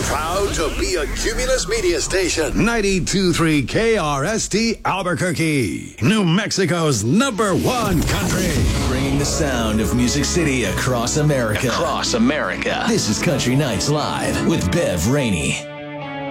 Proud to be a Cumulus Media Station. 92.3 KRST Albuquerque. New Mexico's #1 country. Bringing the sound of Music City across America. This is Country Nights Live with Bev Rainey.